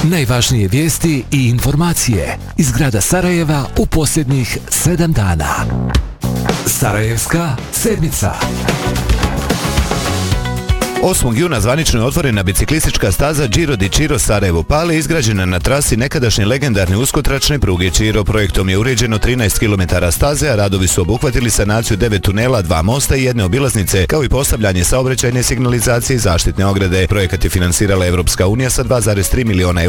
Najvažnije vijesti i informacije iz grada Sarajeva u posljednjih 7 dana. Sarajevska sedmica. 8. juna zvanično je otvorena biciklistička staza Giro di Ciro Sarajevo Pale, izgrađena na trasi nekadašnje legendarne uskotračne pruge Ciro. Projektom je uređeno 13 km staze, a radovi su obuhvatili sanaciju 9 tunela, 2 mosta i 1 obilaznice, kao i postavljanje saobraćajne signalizacije i zaštitne ograde. Projekat je finansirala Evropska unija sa 2,3 miliona €